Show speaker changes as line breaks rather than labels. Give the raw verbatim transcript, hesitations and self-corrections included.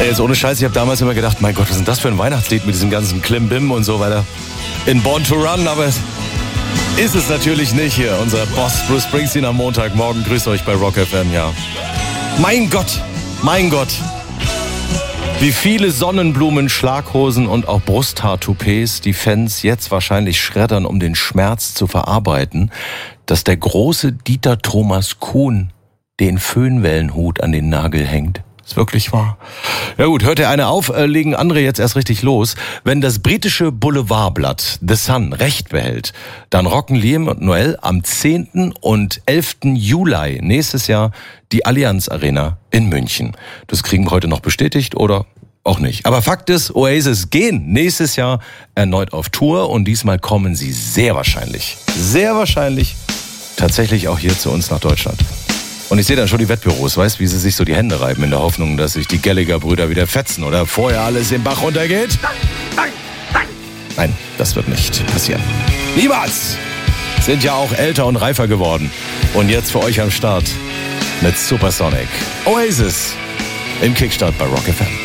Ey, jetzt ohne Scheiß, ich habe damals immer gedacht, mein Gott, was ist denn das für ein Weihnachtslied mit diesem ganzen Klimbim und so weiter. In Born to Run, aber es ist es natürlich nicht hier. Unser Boss Bruce Springsteen am Montagmorgen grüßt euch bei Rock F M, ja. Mein Gott, mein Gott. Wie viele Sonnenblumen, Schlaghosen und auch Brusthaar-Toupets die Fans jetzt wahrscheinlich schreddern, um den Schmerz zu verarbeiten, dass der große Dieter Thomas Kuhn den Föhnwellenhut an den Nagel hängt. Ist wirklich wahr. Ja gut, hört der eine auf, äh, legen andere jetzt erst richtig los. Wenn das britische Boulevardblatt The Sun recht behält, dann rocken Liam und Noel am zehnten und elften Juli nächstes Jahr die Allianz Arena in München. Das kriegen wir heute noch bestätigt oder auch nicht. Aber Fakt ist, Oasis gehen nächstes Jahr erneut auf Tour und diesmal kommen sie sehr wahrscheinlich, sehr wahrscheinlich tatsächlich auch hier zu uns nach Deutschland. Und ich sehe dann schon die Wettbüros, weißt, wie sie sich so die Hände reiben in der Hoffnung, dass sich die Gallagher-Brüder wieder fetzen oder vorher alles im Bach runtergeht. Nein, nein, nein. Nein, das wird nicht passieren. Niemals! Sind ja auch älter und reifer geworden. Und jetzt für euch am Start mit Supersonic. Oasis im Kickstart bei Rock F M.